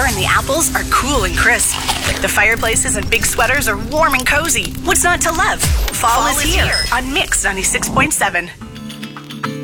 and the apples are cool and crisp. The fireplaces and big sweaters are warm and cozy. What's not to love? Fall is here on Mix 96.7.